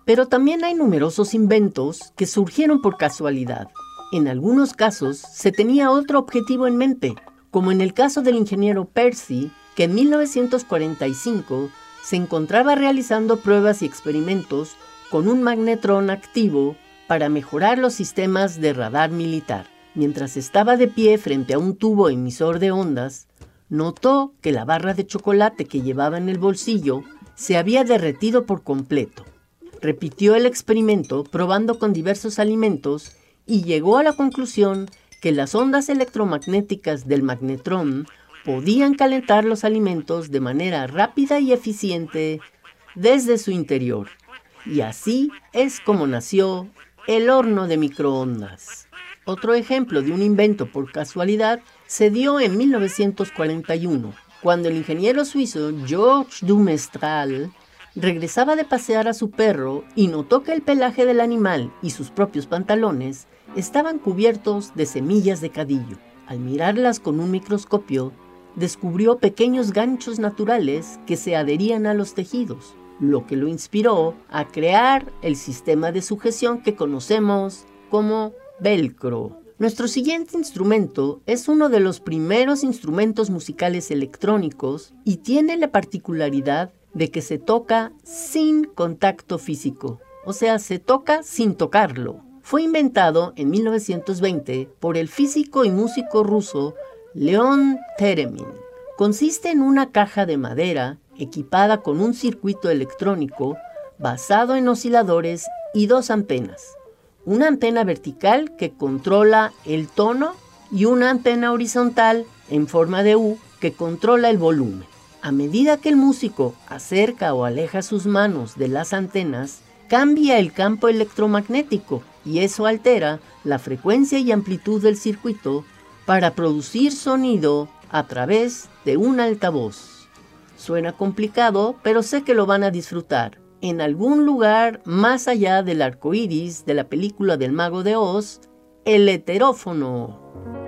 Pero también hay numerosos inventos que surgieron por casualidad. En algunos casos se tenía otro objetivo en mente, como en el caso del ingeniero Percy, que en 1945 se encontraba realizando pruebas y experimentos con un magnetrón activo para mejorar los sistemas de radar militar. Mientras estaba de pie frente a un tubo emisor de ondas, notó que la barra de chocolate que llevaba en el bolsillo se había derretido por completo. Repitió el experimento probando con diversos alimentos y llegó a la conclusión que las ondas electromagnéticas del magnetrón podían calentar los alimentos de manera rápida y eficiente desde su interior. Y así es como nació el horno de microondas. Otro ejemplo de un invento por casualidad se dio en 1941, cuando el ingeniero suizo Georges Dumestral regresaba de pasear a su perro y notó que el pelaje del animal y sus propios pantalones estaban cubiertos de semillas de cadillo. Al mirarlas con un microscopio, descubrió pequeños ganchos naturales que se adherían a los tejidos, lo que lo inspiró a crear el sistema de sujeción que conocemos como velcro. Nuestro siguiente instrumento es uno de los primeros instrumentos musicales electrónicos y tiene la particularidad de que se toca sin contacto físico, o sea, se toca sin tocarlo. Fue inventado en 1920 por el físico y músico ruso Leon Theremin. Consiste en una caja de madera equipada con un circuito electrónico basado en osciladores y dos antenas. Una antena vertical que controla el tono y una antena horizontal en forma de U que controla el volumen. A medida que el músico acerca o aleja sus manos de las antenas, cambia el campo electromagnético y eso altera la frecuencia y amplitud del circuito para producir sonido a través de un altavoz. Suena complicado, pero sé que lo van a disfrutar. En algún lugar más allá del arco iris de la película del Mago de Oz, el heterófono.